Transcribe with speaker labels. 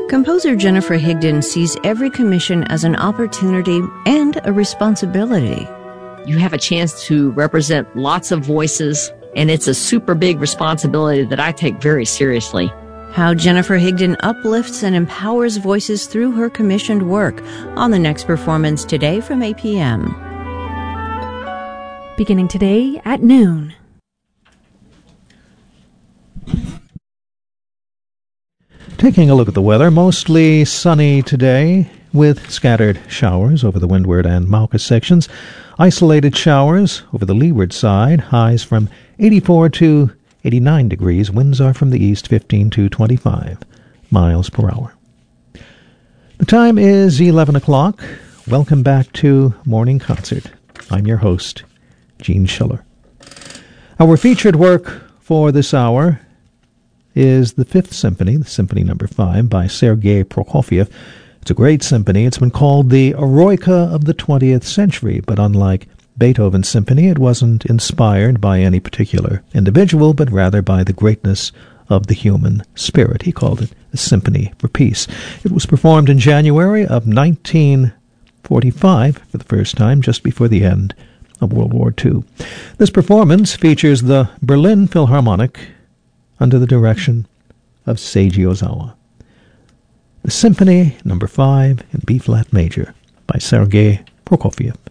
Speaker 1: Composer Jennifer Higdon sees every commission as an opportunity and a responsibility.
Speaker 2: You have a chance to represent lots of voices, and it's a super big responsibility that I take very seriously.
Speaker 1: How Jennifer Higdon uplifts and empowers voices through her commissioned work on the next performance today from 8 p.m.
Speaker 3: Beginning today at noon.
Speaker 4: Taking a look at the weather, mostly sunny today with scattered showers over the windward and Mauka sections. Isolated showers over the leeward side, highs from 84 to 89 degrees. Winds are from the east, 15 to 25 miles per hour. The time is 11 o'clock. Welcome back to Morning Concert. I'm your host, Gene Schiller. Our featured work for this hour is the Fifth Symphony, the Symphony No. 5, by Sergei Prokofiev. It's a great symphony. It's been called the Eroica of the 20th century, but unlike Beethoven's symphony, it wasn't inspired by any particular individual, but rather by the greatness of the human spirit. He called it a symphony for peace. It was performed in January of 1945 for the first time, just before the end of World War II. This performance features the Berlin Philharmonic under the direction of Seiji Ozawa. The Symphony No. 5 in B-flat major by Sergei Prokofiev.